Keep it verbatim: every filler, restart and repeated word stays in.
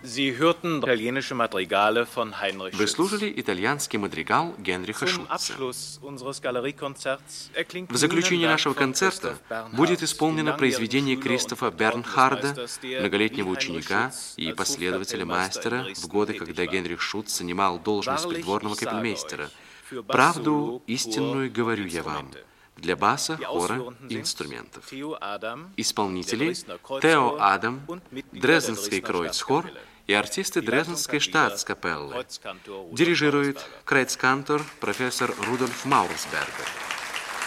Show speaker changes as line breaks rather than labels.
Вы слушали итальянский мадригал Генриха Шутца. В заключении нашего концерта будет исполнено произведение Кристофа Бернхарда, многолетнего ученика и последователя мастера в годы, когда Генрих Шутц занимал должность придворного капельмейстера. «Правду истинную говорю я вам» для баса, хора и инструментов. Исполнители Тео Адам, Дрезденский Кройцхор и артисты Дрезденской штатскапеллы. Дирижирует крейцкантор профессор Рудольф Маурсбергер.